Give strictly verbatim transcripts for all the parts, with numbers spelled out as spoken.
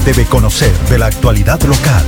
debe conocer de la actualidad local.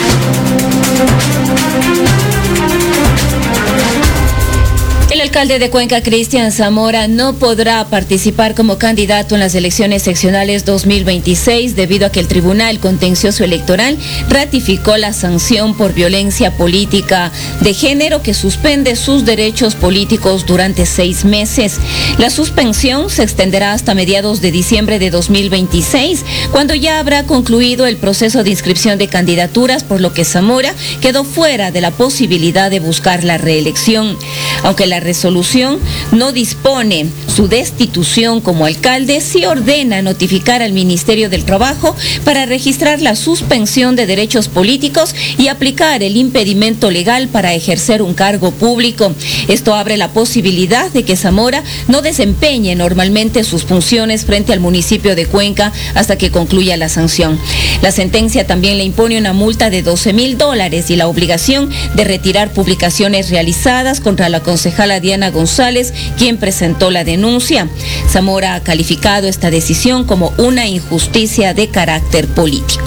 El alcalde de Cuenca, Cristian Zamora, no podrá participar como candidato en las elecciones seccionales dos mil veintiséis debido a que el Tribunal Contencioso Electoral ratificó la sanción por violencia política de género que suspende sus derechos políticos durante seis meses. La suspensión se extenderá hasta mediados de diciembre de dos mil veintiséis, cuando ya habrá concluido el proceso de inscripción de candidaturas, por lo que Zamora quedó fuera de la posibilidad de buscar la reelección. Aunque la resolución no dispone su destitución como alcalde, sí ordena notificar al Ministerio del Trabajo para registrar la suspensión de derechos políticos y aplicar el impedimento legal para ejercer un cargo público. Esto abre la posibilidad de que Zamora no desempeñe normalmente sus funciones frente al municipio de Cuenca hasta que concluya la sanción. La sentencia también le impone una multa de doce mil dólares y la obligación de retirar publicaciones realizadas contra la concejala Diana González, quien presentó la denuncia. Zamora ha calificado esta decisión como una injusticia de carácter político.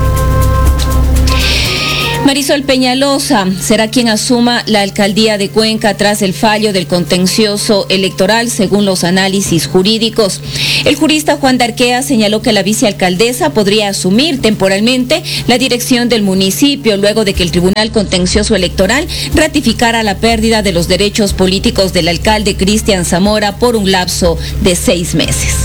Marisol Peñalosa será quien asuma la alcaldía de Cuenca tras el fallo del contencioso electoral, según los análisis jurídicos. El jurista Juan Darquea señaló que la vicealcaldesa podría asumir temporalmente la dirección del municipio luego de que el Tribunal Contencioso Electoral ratificara la pérdida de los derechos políticos del alcalde Cristian Zamora por un lapso de seis meses.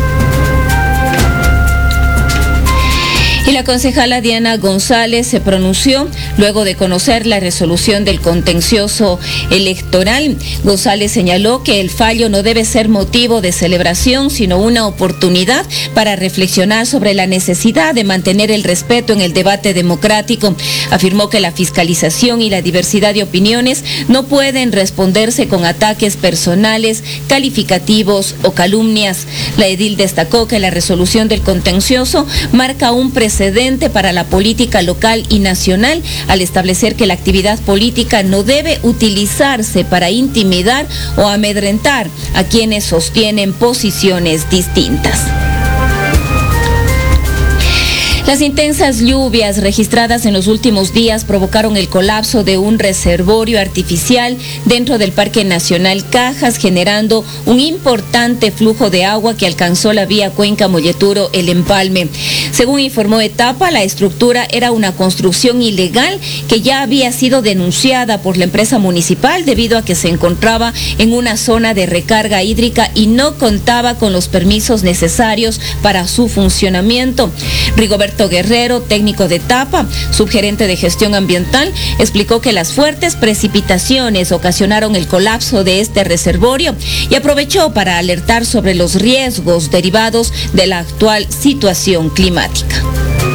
Y la concejala Diana González se pronunció luego de conocer la resolución del contencioso electoral. González señaló que el fallo no debe ser motivo de celebración, sino una oportunidad para reflexionar sobre la necesidad de mantener el respeto en el debate democrático. Afirmó que la fiscalización y la diversidad de opiniones no pueden responderse con ataques personales, calificativos o calumnias. La edil destacó que la resolución del contencioso marca un precedente para la política local y nacional al establecer que la actividad política no debe utilizarse para intimidar o amedrentar a quienes sostienen posiciones distintas. Las intensas lluvias registradas en los últimos días provocaron el colapso de un reservorio artificial dentro del Parque Nacional Cajas, generando un importante flujo de agua que alcanzó la vía Cuenca-Molleturo-El Empalme. Según informó Etapa, la estructura era una construcción ilegal que ya había sido denunciada por la empresa municipal debido a que se encontraba en una zona de recarga hídrica y no contaba con los permisos necesarios para su funcionamiento. Rigoberto Guerrero, técnico de Etapa, subgerente de gestión ambiental, explicó que las fuertes precipitaciones ocasionaron el colapso de este reservorio y aprovechó para alertar sobre los riesgos derivados de la actual situación climática.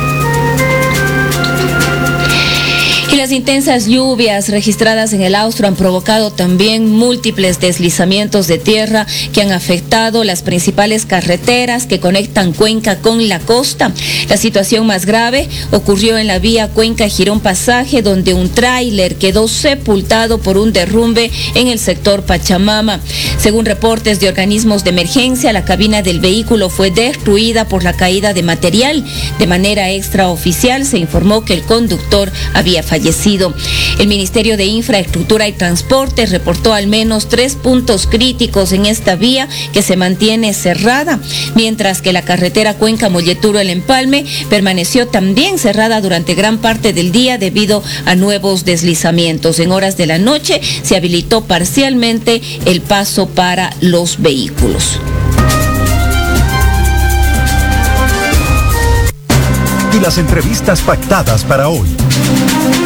Y las intensas lluvias registradas en el Austro han provocado también múltiples deslizamientos de tierra que han afectado las principales carreteras que conectan Cuenca con la costa. La situación más grave ocurrió en la vía Cuenca-Girón Pasaje, donde un tráiler quedó sepultado por un derrumbe en el sector Pachamama. Según reportes de organismos de emergencia, la cabina del vehículo fue destruida por la caída de material. De manera extraoficial se informó que el conductor había fallecido. El Ministerio de Infraestructura y Transporte reportó al menos tres puntos críticos en esta vía que se mantiene cerrada, mientras que la carretera Cuenca-Molleturo-El Empalme permaneció también cerrada durante gran parte del día debido a nuevos deslizamientos. En horas de la noche se habilitó parcialmente el paso para los vehículos. Y las entrevistas pactadas para hoy.